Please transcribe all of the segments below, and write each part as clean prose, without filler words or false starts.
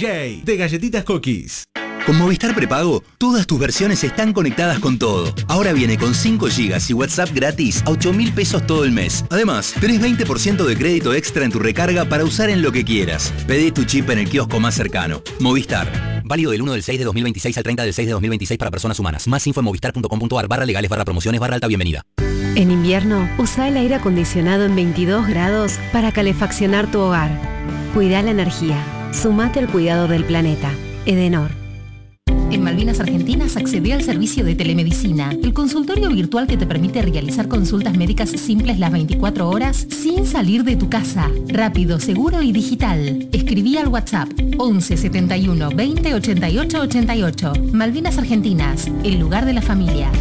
DJ de Galletitas Cookies. Con Movistar Prepago, todas tus versiones están conectadas con todo. Ahora viene con 5 GB y WhatsApp gratis a 8.000 pesos todo el mes. Además, tenés 20% de crédito extra en tu recarga para usar en lo que quieras. Pedí tu chip en el kiosco más cercano. Movistar. Válido del 1 del 6 de 2026 al 30 del 6 de 2026 para personas humanas. Más info en movistar.com.ar/legales/promociones/alta bienvenida. En invierno, usa el aire acondicionado en 22 grados para calefaccionar tu hogar. Cuida la energía. Sumate al cuidado del planeta. Edenor. En Malvinas Argentinas accedé al servicio de telemedicina, el consultorio virtual que te permite realizar consultas médicas simples las 24 horas sin salir de tu casa. Rápido, seguro y digital. Escribí al WhatsApp 11 71 20 88 88. Malvinas Argentinas, el lugar de la familia.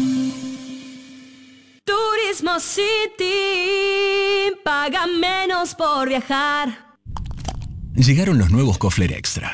Turismo City, paga menos por viajar. Llegaron los nuevos Kofler Extra.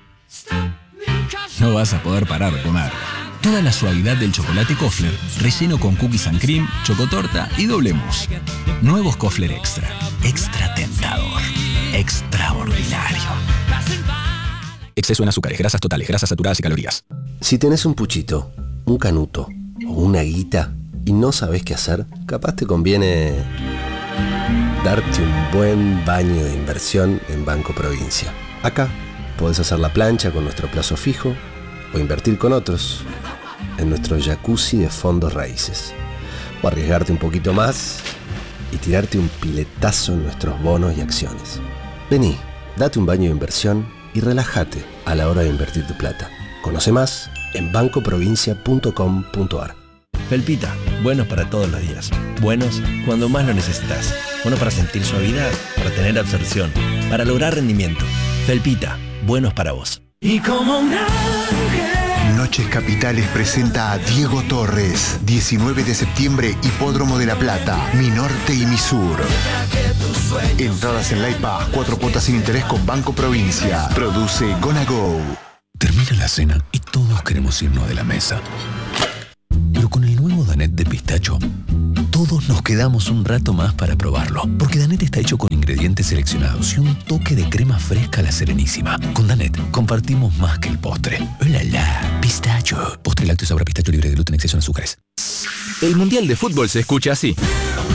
No vas a poder parar de comer. Toda la suavidad del chocolate Kofler, relleno con cookies and cream, chocotorta y doble mousse. Nuevos Kofler Extra. Extra tentador. Extraordinario. Exceso en azúcares, grasas totales, grasas saturadas y calorías. Si tenés un puchito, un canuto o una guita y no sabés qué hacer, capaz te conviene darte un buen baño de inversión en Banco Provincia. Acá podés hacer la plancha con nuestro plazo fijo o invertir con otros en nuestro jacuzzi de fondos raíces. O arriesgarte un poquito más y tirarte un piletazo en nuestros bonos y acciones. Vení, date un baño de inversión y relájate a la hora de invertir tu plata. Conoce más en bancoprovincia.com.ar. Felpita, buenos para todos los días. Buenos cuando más lo necesitas. Buenos para sentir suavidad, para tener absorción, para lograr rendimiento. Felpita, buenos para vos. Y como un ángel. Noches Capitales presenta a Diego Torres. 19 de septiembre, Hipódromo de La Plata, Mi Norte y Mi Sur. Entradas en Lightpass, 4 cuotas sin interés con Banco Provincia. Produce Gonna Go. Termina la cena y todos queremos irnos de la mesa. Pero con el nuevo Danet de pistacho, todos nos quedamos un rato más para probarlo. Porque Danet está hecho con ingredientes seleccionados y un toque de crema fresca a la Serenísima. Con Danet compartimos más que el postre. ¡Hola, la! Pistacho. Postre lácteo sabor a pistacho libre de gluten, exceso en azúcares. El Mundial de Fútbol se escucha así.